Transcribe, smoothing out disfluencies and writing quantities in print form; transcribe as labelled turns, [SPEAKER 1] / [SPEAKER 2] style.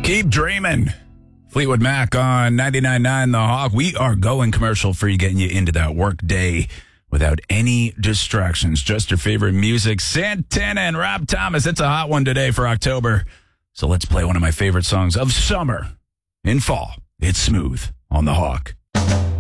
[SPEAKER 1] Keep dreaming. Fleetwood Mac on 99.9 The Hawk. We are going commercial free, getting you into that work day without any distractions. Just your favorite music. Santana and Rob Thomas. It's a hot one today for October. So let's play one of my favorite songs of summer. In fall, it's Smooth on The Hawk.